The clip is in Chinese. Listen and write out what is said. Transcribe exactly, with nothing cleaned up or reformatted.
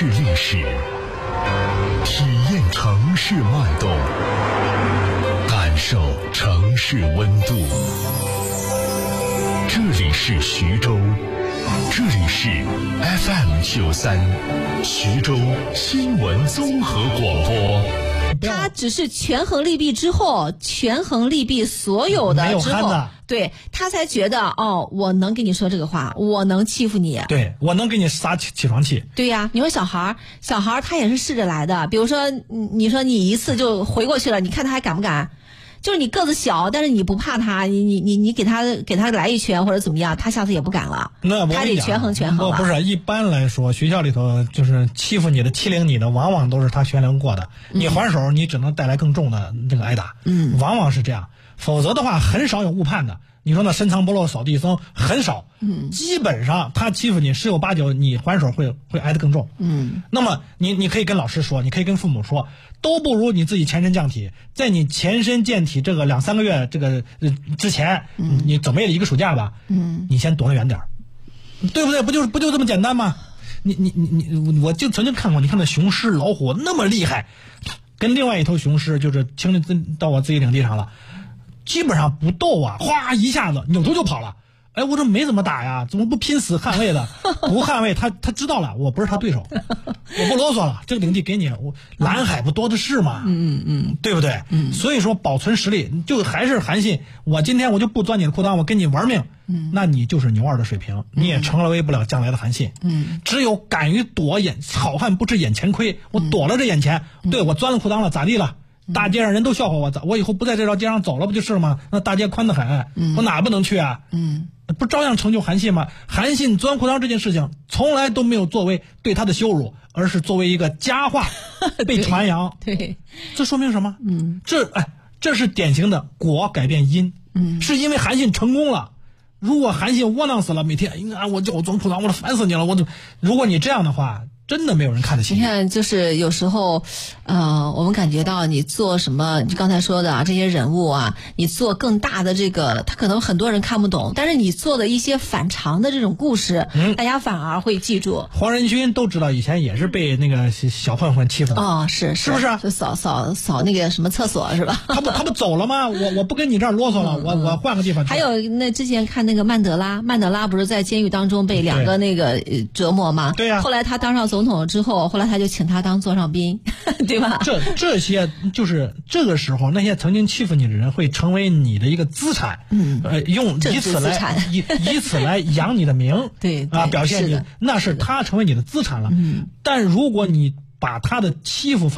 市历史，体验城市脉动，感受城市温度。这里是徐州，这里是 F M 九三，徐州新闻综合广播。 他只是权衡利弊之后，权衡利弊所有的之后，对他才觉得哦，我能跟你说这个话，我能欺负你， 对我能给你撒起起床气。 对呀，你说小孩小孩他也是试着来的，比如说你说你一次就回过去了，你看他还敢不敢？就是你个子小，但是你不怕他，你你你你给他给他来一拳或者怎么样，他下次也不敢了。 那他得权衡权衡了。 不是，一般来说，学校里头就是欺负你的、欺凌你的，往往都是他悬梁过的。嗯、你还手，你只能带来更重的这个挨打。嗯，往往是这样，否则的话，很少有误判的。你说那深藏不露扫地僧很少，嗯，基本上他欺负你十有八九，你还手会会挨得更重，嗯。那么你你可以跟老师说，你可以跟父母说，都不如你自己前身降体。在你前身健体这个两三个月这个呃之前，嗯，你怎么也得一个暑假吧，嗯，你先躲得远点，对不对？不就不就这么简单吗？你你你你，我就曾经看过，你看那雄狮老虎那么厉害，跟另外一头雄狮就是亲临到我自己领地上了。基本上不斗啊，哗一下子扭头就跑了。哎，我这没怎么打呀，怎么不拼死捍卫的？不捍卫，他他知道了，我不是他对手，我不啰嗦了，这个领地给你，我蓝海不多的是嘛，嗯嗯，对不对？嗯，所以说保存实力，就还是韩信，我今天我就不钻你的裤裆，我跟你玩命，嗯，那你就是牛二的水平，你也成为不了将来的韩信，嗯，只有敢于躲眼，好汉不知眼前亏，我躲了这眼前，对我钻了裤裆了，咋地了？大街上人都笑话我，我以后不在这条街上走了不就是了吗？那大街宽得很，嗯、我哪不能去啊？嗯，不照样成就韩信吗？韩信钻裤裆这件事情从来都没有作为对他的羞辱，而是作为一个佳话被传扬。 对，对， 这说明什么？嗯，这哎，这是典型的果改变因。嗯，是因为韩信成功了。如果韩信窝囊死了，每天啊我叫我钻裤裆，我烦死你了，我就如果你这样的话。真的没有人看得起。 你看，就是有时候，呃，我们感觉到你做什么，你刚才说的啊，这些人物啊，你做更大的这个，他可能很多人看不懂，但是你做的一些反常的这种故事，嗯，大家反而会记住。 黄仁勋都知道，以前也是被那个小混混欺负的。 哦，是是不是？ 就扫扫扫那个什么厕所是吧？ 他不他不走了吗？我我不跟你这儿啰嗦了，嗯、我我换个地方去。 还有那之前看那个曼德拉，曼德拉不是在监狱当中被两个那个折磨吗？ 对呀、啊。 后来他当上总统之后，后来他就请他当座上宾，对吧？ 这这些就是这个时候，那些曾经欺负你的人会成为你的一个资产，嗯，呃，用以此来以以此来扬你的名， 对啊，表现你，那是他成为你的资产了。嗯，但如果你把他的欺负